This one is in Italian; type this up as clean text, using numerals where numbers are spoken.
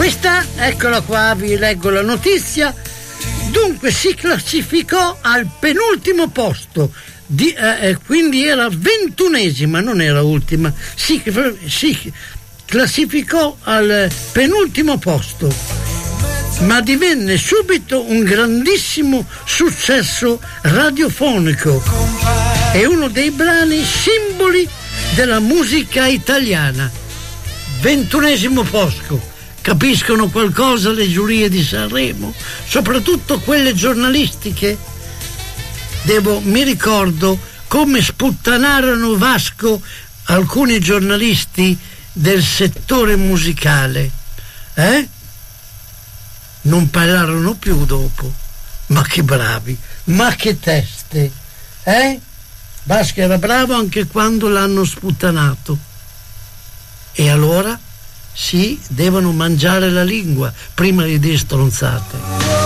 Questa, eccola qua, vi leggo la notizia. Dunque si classificò al penultimo posto, quindi era 21esima, non era ultima. Si classificò al penultimo posto, ma divenne subito un grandissimo successo radiofonico. È uno dei brani simboli della musica italiana. 21esimo posto. Capiscono qualcosa le giurie di Sanremo, soprattutto quelle giornalistiche? Mi ricordo come sputtanarono Vasco alcuni giornalisti del settore musicale. Non parlarono più dopo. Ma che bravi, ma che teste. Vasco era bravo anche quando l'hanno sputtanato. E allora? Sì, devono mangiare la lingua prima di dire stronzate.